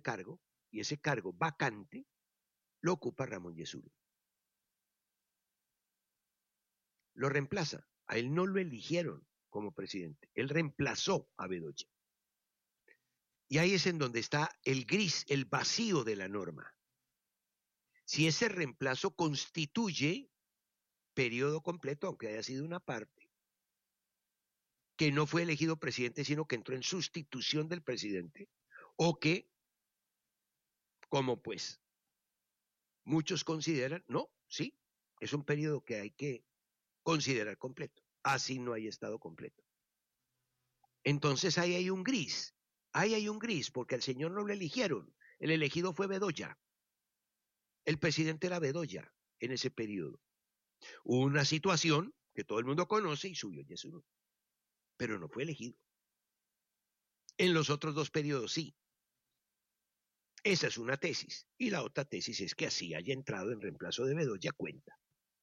cargo, y ese cargo vacante lo ocupa Ramón Yesurún. Lo reemplaza. A él no lo eligieron como presidente. Él reemplazó a Bedoya. Y ahí es en donde está el gris, el vacío de la norma. Si ese reemplazo constituye periodo completo, aunque haya sido una parte, que no fue elegido presidente, sino que entró en sustitución del presidente, o que, como pues muchos consideran, no, sí, es un periodo que hay que considerar completo, así no hay estado completo. Entonces ahí hay un gris, porque al señor no lo eligieron, el elegido fue Bedoya, el presidente era Bedoya en ese periodo. Hubo una situación que todo el mundo conoce y subió Yesurún, pero no fue elegido. En los otros dos periodos sí. Esa es una tesis. Y la otra tesis es que así haya entrado en reemplazo de Bedoya cuenta.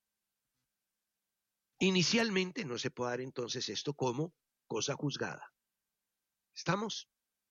Inicialmente no se puede dar entonces esto como cosa juzgada. ¿Estamos?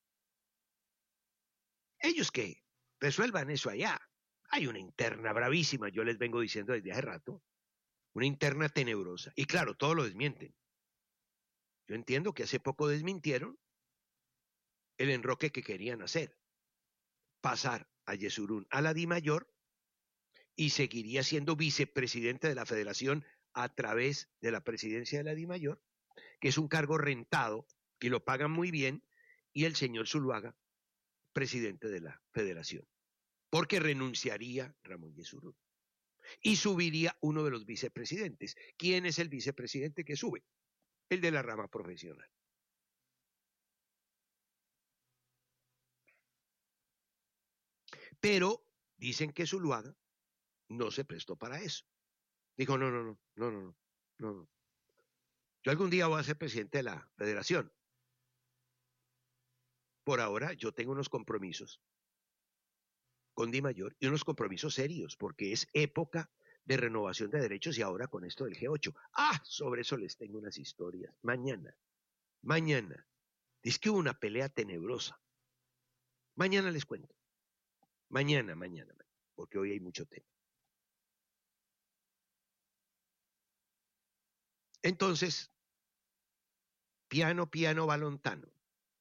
Ellos que resuelvan eso allá. Hay una interna bravísima, yo les vengo diciendo desde hace rato, una interna tenebrosa. Y claro, todo lo desmienten. Yo entiendo que hace poco desmintieron el enroque que querían hacer. Pasar a Yesurún a la DIMAYOR y seguiría siendo vicepresidente de la federación a través de la presidencia de la DIMAYOR, que es un cargo rentado y lo pagan muy bien, y el señor Zuluaga, presidente de la federación, porque renunciaría Ramón Yesurún y subiría uno de los vicepresidentes. ¿Quién es el vicepresidente que sube? El de la rama profesional. Pero dicen que Zuluaga no se prestó para eso. Dijo, no. Yo algún día voy a ser presidente de la federación. Por ahora yo tengo unos compromisos con DIMAYOR y unos compromisos serios, porque es época de renovación de derechos y ahora con esto del G8. Sobre eso les tengo unas historias. Mañana. Dice que hubo una pelea tenebrosa. Mañana les cuento. Mañana, porque hoy hay mucho tema. Entonces, piano va lontano.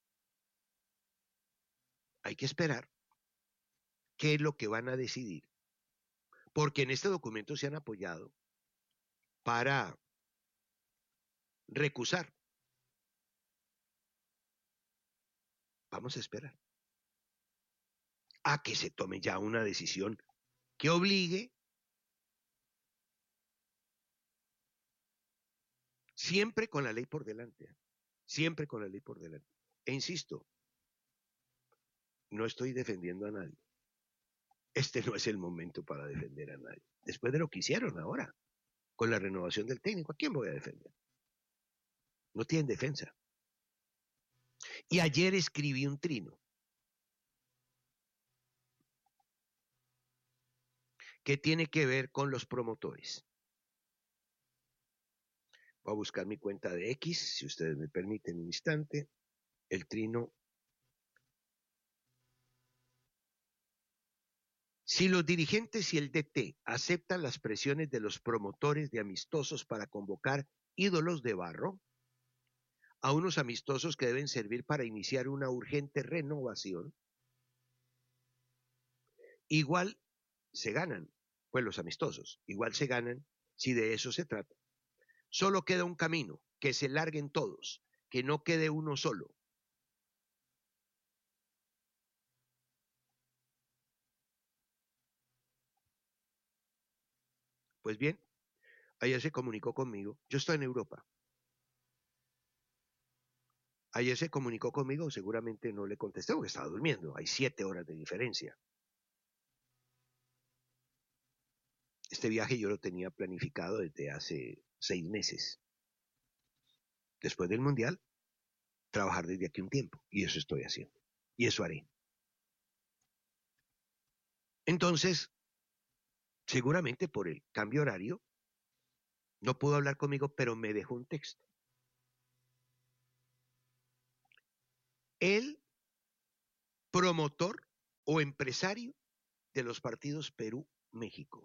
Hay que esperar qué es lo que van a decidir, porque en este documento se han apoyado para recusar. Vamos a esperar a que se tome ya una decisión que obligue siempre con la ley por delante, siempre con la ley por delante. E insisto, no estoy defendiendo a nadie. Este no es el momento para defender a nadie. Después de lo que hicieron ahora, con la renovación del técnico, ¿a quién voy a defender? No tienen defensa. Y ayer escribí un trino que tiene que ver con los promotores. Voy a buscar mi cuenta de X, si ustedes me permiten un instante. El trino. Si los dirigentes y el DT aceptan las presiones de los promotores de amistosos para convocar ídolos de barro, a unos amistosos que deben servir para iniciar una urgente renovación, igual se ganan, pues los amistosos, igual se ganan si de eso se trata. Solo queda un camino, que se larguen todos, que no quede uno solo. Pues bien, ayer se comunicó conmigo, yo estoy en Europa. Ayer se comunicó conmigo, seguramente no le contesté porque estaba durmiendo, hay 7 horas de diferencia. Este viaje yo lo tenía planificado desde hace 6 meses. Después del Mundial, trabajar desde aquí un tiempo, y eso estoy haciendo, y eso haré. Entonces, seguramente por el cambio horario, no pudo hablar conmigo, pero me dejó un texto. El promotor o empresario de los partidos Perú-México.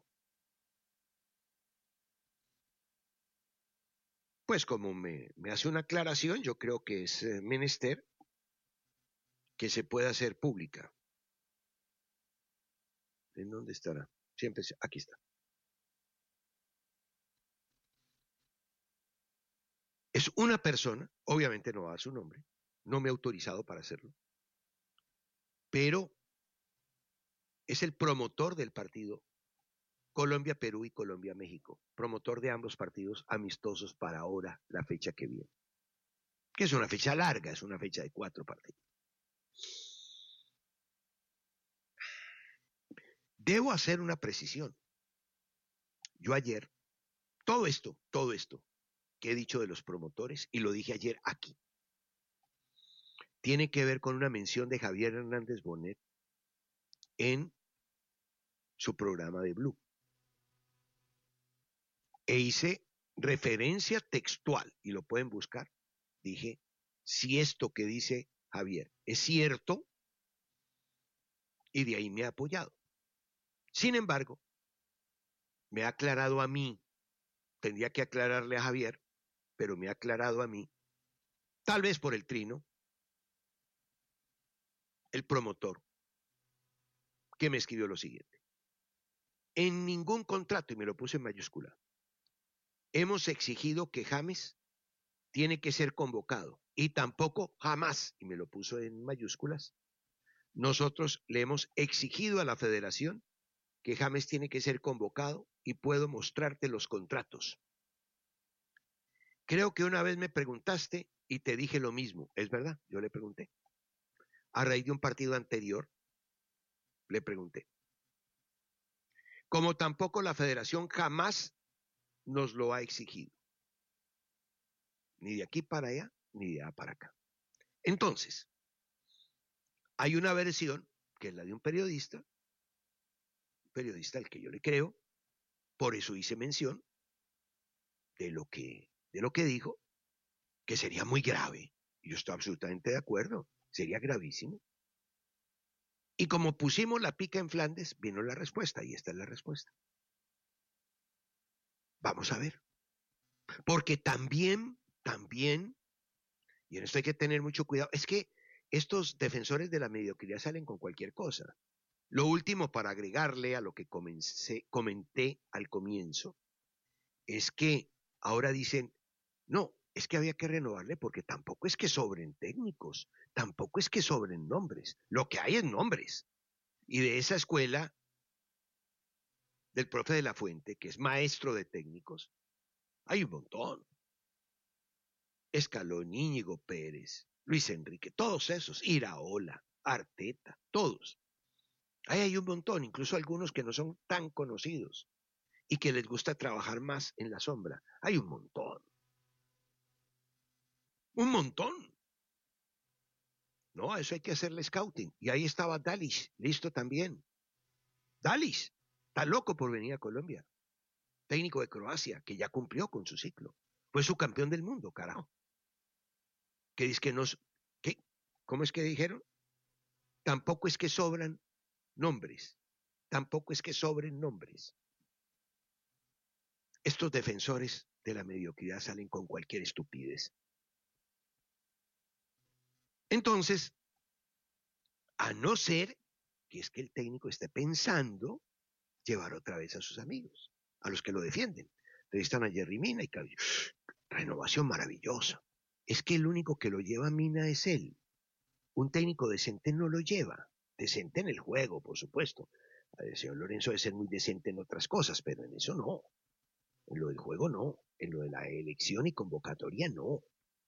Pues como me hace una aclaración, yo creo que es menester que se pueda hacer pública. ¿En dónde estará? Siempre, aquí está. Es una persona, obviamente no va a dar su nombre, no me he autorizado para hacerlo, pero es el promotor del partido Colombia-Perú y Colombia-México, promotor de ambos partidos amistosos para ahora, la fecha que viene. Que es una fecha larga, es una fecha de 4 partidos. Debo hacer una precisión. Yo ayer, todo esto que he dicho de los promotores, y lo dije ayer aquí, tiene que ver con una mención de Javier Hernández Bonet en su programa de Blue. E hice referencia textual, y lo pueden buscar. Dije, si esto que dice Javier es cierto, y de ahí me ha apoyado. Sin embargo, me ha aclarado a mí, tendría que aclararle a Javier, pero me ha aclarado a mí, tal vez por el trino, el promotor, que me escribió lo siguiente. En ningún contrato, y me lo puse en mayúscula, hemos exigido que James tiene que ser convocado, y tampoco jamás, y me lo puso en mayúsculas, nosotros le hemos exigido a la federación que James tiene que ser convocado y puedo mostrarte los contratos. Creo que una vez me preguntaste y te dije lo mismo, ¿es verdad? Yo le pregunté. A raíz de un partido anterior, le pregunté. Como tampoco la federación jamás nos lo ha exigido. Ni de aquí para allá, ni de allá para acá. Entonces, hay una versión, que es la de un periodista al que yo le creo, por eso hice mención de lo que dijo, que sería muy grave. Y yo estoy absolutamente de acuerdo, sería gravísimo. Y como pusimos la pica en Flandes, vino la respuesta, y esta es la respuesta. Vamos a ver. Porque también, y en esto hay que tener mucho cuidado, es que estos defensores de la mediocridad salen con cualquier cosa. Lo último, para agregarle a lo que comenté al comienzo, es que ahora dicen, no, es que había que renovarle porque tampoco es que sobren técnicos, tampoco es que sobren nombres, lo que hay es nombres. Y de esa escuela del profe de la Fuente, que es maestro de técnicos, hay un montón. Escalón, Íñigo Pérez, Luis Enrique, todos esos, Iraola, Arteta, todos. Ahí hay un montón, incluso algunos que no son tan conocidos y que les gusta trabajar más en la sombra. Hay un montón. Un montón. No, a eso hay que hacerle scouting. Y ahí estaba Dalic, listo también. Dalic, está loco por venir a Colombia. Técnico de Croacia, que ya cumplió con su ciclo. Fue subcampeón del mundo, carajo. Que dice que nos... ¿Qué? ¿Cómo es que dijeron? Tampoco es que sobran nombres. Tampoco es que sobren nombres. Estos defensores de la mediocridad salen con cualquier estupidez. Entonces, a no ser que es que el técnico esté pensando llevar otra vez a sus amigos, a los que lo defienden. Entrevistan a Jerry Mina y renovación maravillosa. Es que el único que lo lleva a Mina es él. Un técnico decente no lo lleva. Decente en el juego, por supuesto. El señor Lorenzo debe ser muy decente en otras cosas, pero en eso no. En lo del juego no. En lo de la elección y convocatoria no.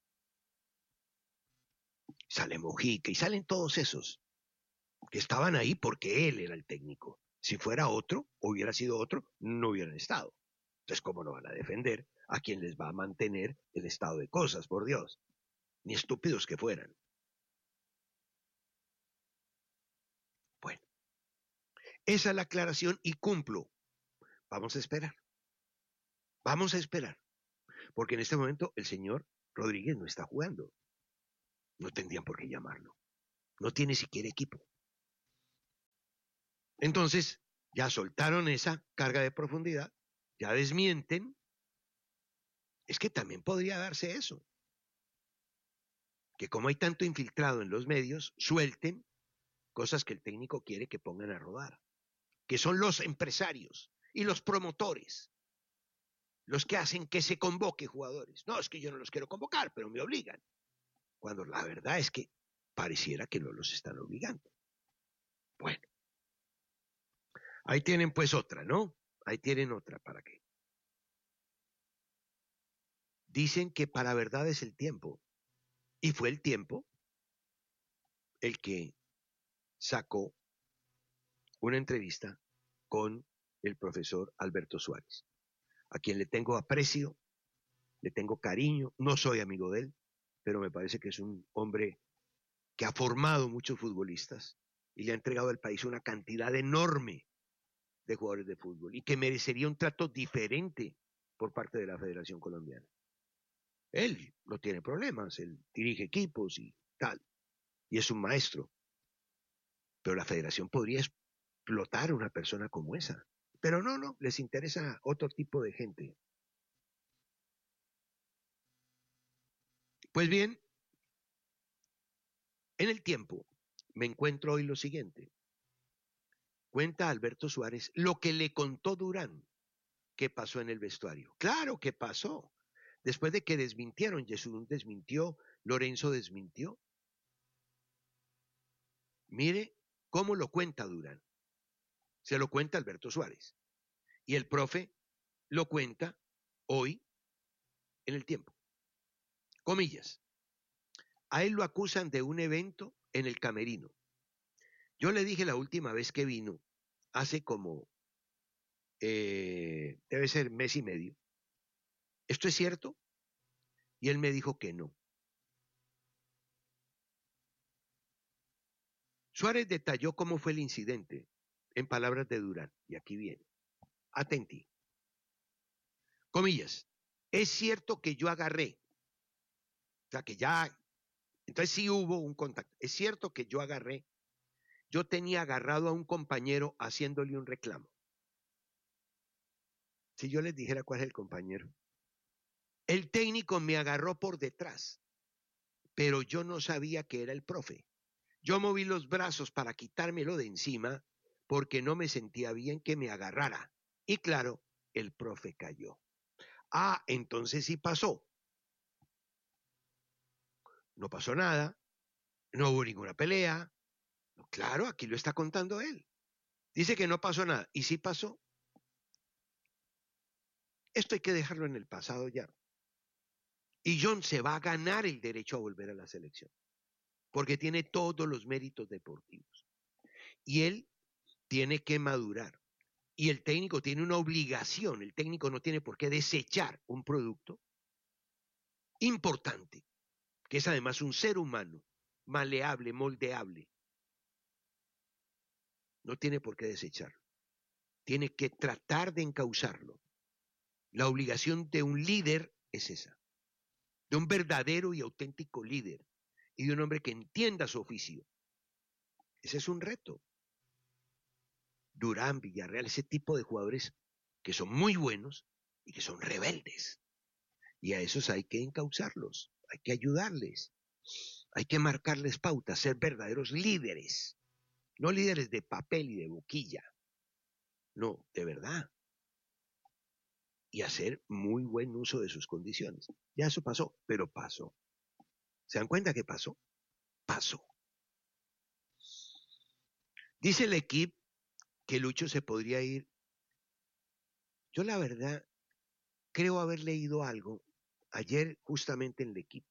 Sale Mojica y salen todos esos que estaban ahí porque él era el técnico. Si fuera otro, hubiera sido otro, no hubieran estado. Entonces, ¿cómo no van a defender a quien les va a mantener el estado de cosas, por Dios? Ni estúpidos que fueran. Bueno, esa es la aclaración y cumplo. Vamos a esperar. Vamos a esperar. Porque en este momento el señor Rodríguez no está jugando. No tendrían por qué llamarlo. No tiene siquiera equipo. Entonces, ya soltaron esa carga de profundidad, ya desmienten. Es que también podría darse eso, que como hay tanto infiltrado en los medios, suelten cosas que el técnico quiere que pongan a rodar, que son los empresarios y los promotores, los que hacen que se convoque jugadores. No, es que yo no los quiero convocar, pero me obligan. Cuando la verdad es que pareciera que no los están obligando. Bueno, ahí tienen pues otra, ¿no? Ahí tienen otra, ¿para qué? Dicen que para verdad es el tiempo. Y fue el tiempo el que sacó una entrevista con el profesor Alberto Suárez, a quien le tengo aprecio, le tengo cariño, no soy amigo de él, pero me parece que es un hombre que ha formado muchos futbolistas y le ha entregado al país una cantidad enorme de jugadores de fútbol y que merecería un trato diferente por parte de la Federación Colombiana. Él no tiene problemas, él dirige equipos y tal, y es un maestro, pero la Federación podría explotar a una persona como esa. Pero no, les interesa otro tipo de gente. Pues bien, en el tiempo me encuentro hoy lo siguiente. Cuenta Alberto Suárez lo que le contó Durán que pasó en el vestuario. Claro que pasó. Después de que desmintieron, Jesús desmintió, Lorenzo desmintió. Mire cómo lo cuenta Durán. Se lo cuenta Alberto Suárez. Y el profe lo cuenta hoy en el tiempo. Comillas. A él lo acusan de un evento en el camerino. Yo le dije la última vez que vino, hace como, debe ser mes y medio. ¿Esto es cierto? Y él me dijo que no. Suárez detalló cómo fue el incidente, en palabras de Durán. Y aquí viene. Atenti. Comillas. Es cierto que yo agarré. O sea, que ya. Entonces sí hubo un contacto. Es cierto que yo agarré. Yo tenía agarrado a un compañero haciéndole un reclamo. Si yo les dijera cuál es el compañero. El técnico me agarró por detrás, pero yo no sabía que era el profe. Yo moví los brazos para quitármelo de encima porque no me sentía bien que me agarrara. Y claro, el profe cayó. Ah, entonces sí pasó. No pasó nada, no hubo ninguna pelea. Claro, aquí lo está contando él. Dice que no pasó nada. ¿Y sí pasó? Esto hay que dejarlo en el pasado ya. Y John se va a ganar el derecho a volver a la selección, porque tiene todos los méritos deportivos. Y él tiene que madurar. Y el técnico tiene una obligación, el técnico no tiene por qué desechar un producto importante, que es además un ser humano, maleable, moldeable. No tiene por qué desecharlo. Tiene que tratar de encauzarlo. La obligación de un líder es esa, de un verdadero y auténtico líder y de un hombre que entienda su oficio. Ese es un reto. Durán, Villarreal, ese tipo de jugadores que son muy buenos y que son rebeldes. Y a esos hay que encauzarlos, hay que ayudarles, hay que marcarles pautas, ser verdaderos líderes, no líderes de papel y de boquilla, no, de verdad. Y hacer muy buen uso de sus condiciones. Ya eso pasó, pero pasó. ¿Se dan cuenta que pasó? Pasó. Dice el equipo que Lucho se podría ir. Yo la verdad creo haber leído algo ayer justamente en el equipo.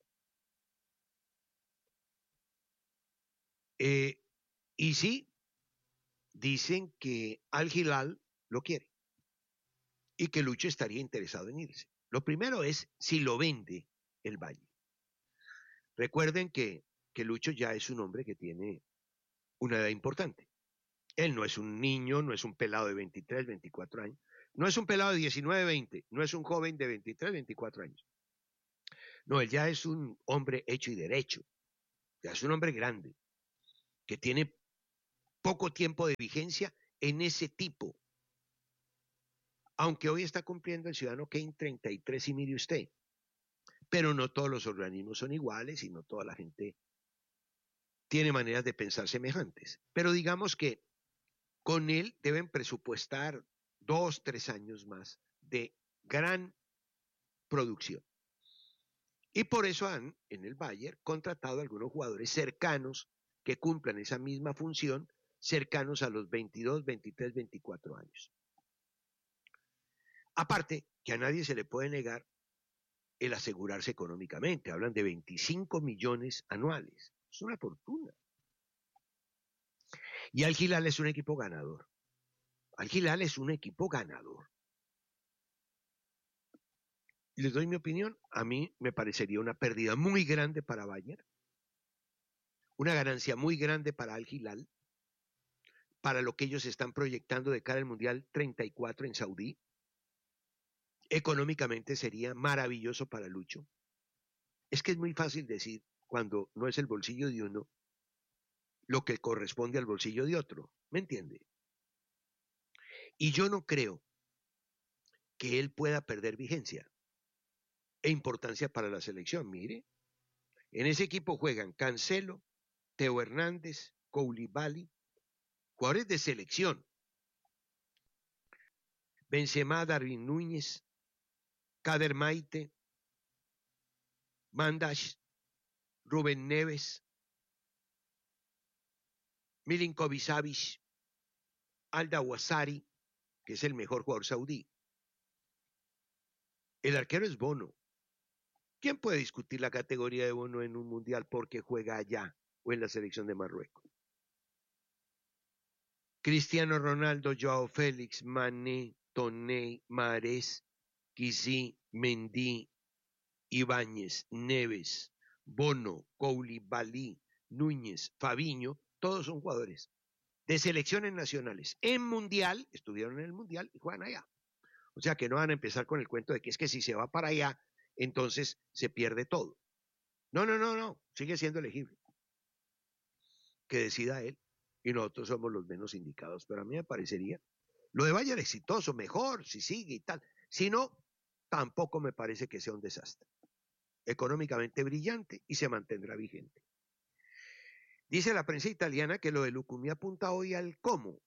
Y sí, dicen que Al Hilal lo quiere y que Lucho estaría interesado en irse. Lo primero es si lo vende el Valle. Recuerden que Lucho ya es un hombre que tiene una edad importante. Él no es un niño, no es un pelado de 23, 24 años, no es un pelado de 19, 20, no es un joven de 23, 24 años. No, él ya es un hombre hecho y derecho, ya es un hombre grande, que tiene poco tiempo de vigencia en ese tipo. Aunque hoy está cumpliendo el ciudadano Kane 33 y mire usted, pero no todos los organismos son iguales y no toda la gente tiene maneras de pensar semejantes. Pero digamos que con él deben presupuestar 2, 3 años más de gran producción. Y por eso han, en el Bayern, contratado a algunos jugadores cercanos que cumplan esa misma función, cercanos a los 22, 23, 24 años. Aparte, que a nadie se le puede negar el asegurarse económicamente. Hablan de 25 millones anuales. Es una fortuna. Y Al Hilal es un equipo ganador. Al Hilal es un equipo ganador. Y les doy mi opinión. A mí me parecería una pérdida muy grande para Bayern, una ganancia muy grande para Al Hilal, para lo que ellos están proyectando de cara al Mundial 34 en Saudí. Económicamente sería maravilloso para Lucho. Es que es muy fácil decir, cuando no es el bolsillo de uno, lo que corresponde al bolsillo de otro. ¿Me entiende? Y yo no creo que él pueda perder vigencia e importancia para la selección. Mire, en ese equipo juegan Cancelo, Teo Hernández, Koulibaly, jugadores de selección. Benzema, Darwin Núñez, Kader Maite, Mandash, Rubén Neves, Milinkovic Savic, Alda Wasari, que es el mejor jugador saudí. El arquero es Bono. ¿Quién puede discutir la categoría de Bono en un mundial porque juega allá o en la selección de Marruecos? Cristiano Ronaldo, Joao Félix, Mané, Toney, Mahrez, Kizí, Mendy, Ibáñez, Neves, Bono, Koulibaly, Núñez, Fabiño, todos son jugadores de selecciones nacionales. En mundial, estuvieron en el mundial y juegan allá. O sea que no van a empezar con el cuento de que es que si se va para allá, entonces se pierde todo. No, sigue siendo elegible. Que decida él. Y nosotros somos los menos indicados. Pero a mí me parecería, lo de Bayern exitoso, mejor, si sigue y tal. Si no, tampoco me parece que sea un desastre. Económicamente brillante y se mantendrá vigente. Dice la prensa italiana que lo de Lucumí apunta hoy al cómo.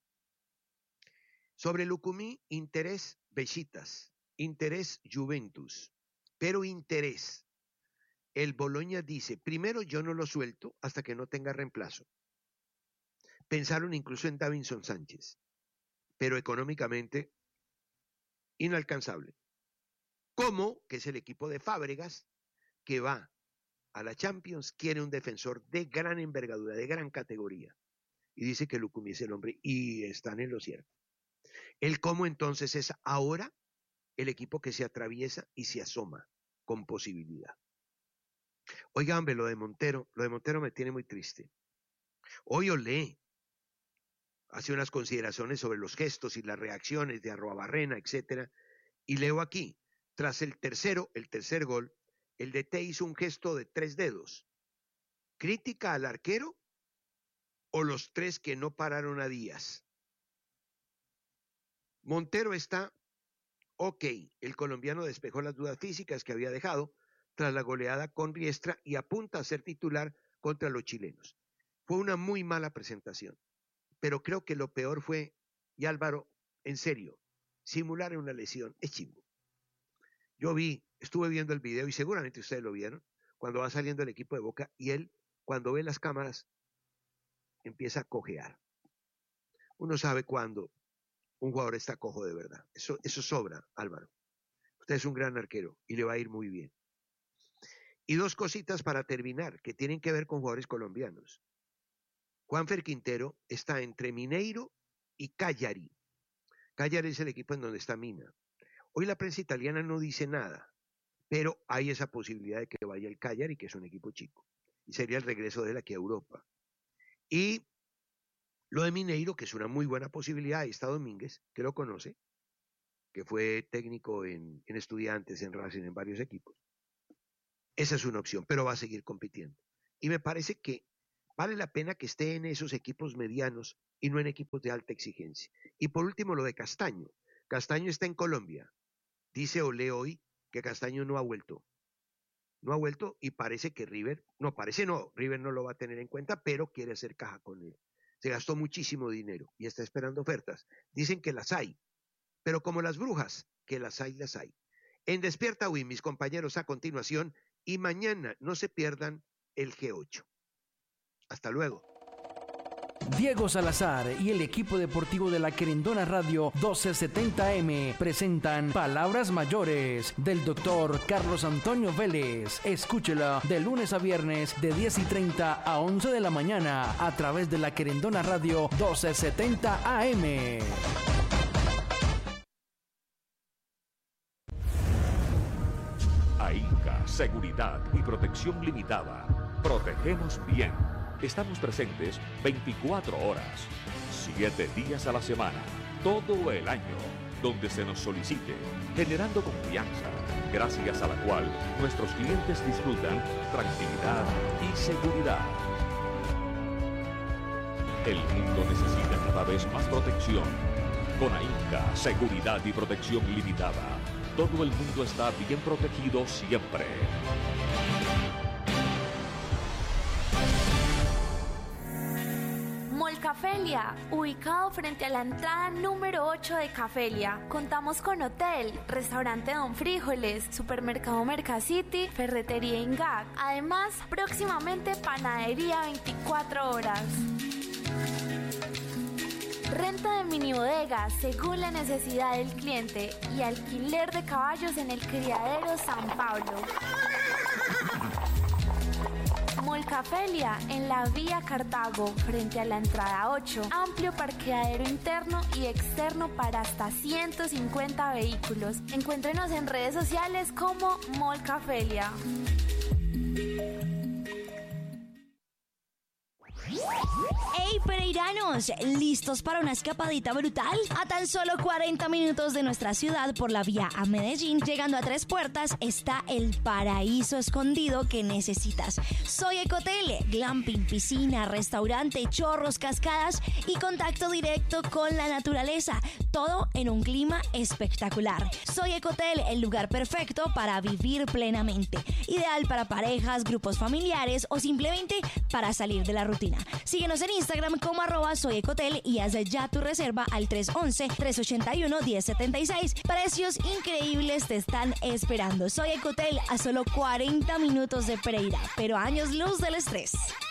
Sobre Lucumí, interés Besiktas, interés Juventus, pero interés. El Bologna dice, primero yo no lo suelto hasta que no tenga reemplazo. Pensaron incluso en Davinson Sánchez, pero económicamente inalcanzable. Como que es el equipo de Fábregas que va a la Champions, quiere un defensor de gran envergadura, de gran categoría. Y dice que Lucumí es el hombre y están en lo cierto. El cómo entonces es ahora el equipo que se atraviesa y se asoma con posibilidad. Oiga, hombre, lo de Montero me tiene muy triste. Hoy Olé hace unas consideraciones sobre los gestos y las reacciones de Arruabarrena, etcétera, y leo aquí, tras el tercer gol, el DT hizo un gesto de 3 dedos. ¿Crítica al arquero o los 3 que no pararon a Díaz? Montero está ok, el colombiano despejó las dudas físicas que había dejado tras la goleada con Riestra y apunta a ser titular contra los chilenos. Fue una muy mala presentación, pero creo que lo peor fue, y Álvaro, en serio, simular una lesión es chimbo. Yo estuve viendo el video y seguramente ustedes lo vieron, cuando va saliendo el equipo de Boca y él, cuando ve las cámaras, empieza a cojear. Uno sabe cuando un jugador está cojo de verdad. Eso sobra, Álvaro. Usted es un gran arquero y le va a ir muy bien. Y 2 cositas para terminar, que tienen que ver con jugadores colombianos. Juanfer Quintero está entre Mineiro y Cagliari. Cagliari es el equipo en donde está Mina. Hoy la prensa italiana no dice nada, pero hay esa posibilidad de que vaya el Cagliari, que es un equipo chico. Y sería el regreso de él aquí a Europa. Y lo de Mineiro, que es una muy buena posibilidad, ahí está Domínguez, que lo conoce, que fue técnico en Estudiantes, en Racing, en varios equipos. Esa es una opción, pero va a seguir compitiendo. Y me parece que Vale la pena que esté en esos equipos medianos y no en equipos de alta exigencia. Y por último, lo de Castaño. Castaño está en Colombia. Dice Olé hoy que Castaño no ha vuelto. No ha vuelto y parece que River no lo va a tener en cuenta, pero quiere hacer caja con él. Se gastó muchísimo dinero y está esperando ofertas. Dicen que las hay, pero como las brujas, que las hay. En Despierta Win, mis compañeros, a continuación, y mañana no se pierdan el G8. Hasta luego. Diego Salazar y el equipo deportivo de la Querendona Radio 1270M presentan Palabras Mayores del doctor Carlos Antonio Vélez. Escúchela de lunes a viernes de 10:30 a 11 de la mañana a través de la Querendona Radio 1270 AM. AINCA, Seguridad y Protección Limitada. Protegemos bien. Estamos presentes 24 horas, 7 días a la semana, todo el año, donde se nos solicite, generando confianza, gracias a la cual nuestros clientes disfrutan tranquilidad y seguridad. El mundo necesita cada vez más protección. Con AINCA, Seguridad y Protección Limitada, todo el mundo está bien protegido siempre. Molcafelia, ubicado frente a la entrada número 8 de Cafelia. Contamos con hotel, restaurante Don Frijoles, supermercado Mercacity, ferretería Ingag. Además, próximamente panadería 24 horas. Renta de minibodegas según la necesidad del cliente y alquiler de caballos en el criadero San Pablo. Molcafelia en la vía Cartago, frente a la entrada 8. Amplio parqueadero interno y externo para hasta 150 vehículos. Encuéntrenos en redes sociales como Molcafelia. ¡Hey, pereiranos! ¿Listos para una escapadita brutal? A tan solo 40 minutos de nuestra ciudad por la vía a Medellín, llegando a Tres Puertas, está el paraíso escondido que necesitas. Soy Ecotel, glamping, piscina, restaurante, chorros, cascadas y contacto directo con la naturaleza. Todo en un clima espectacular. Soy Ecotel, el lugar perfecto para vivir plenamente. Ideal para parejas, grupos familiares o simplemente para salir de la rutina. Síguenos en Instagram como @soyecotel y haz ya tu reserva al 311-381-1076. Precios increíbles te están esperando. Soy Ecotel, a solo 40 minutos de Pereira, pero años luz del estrés.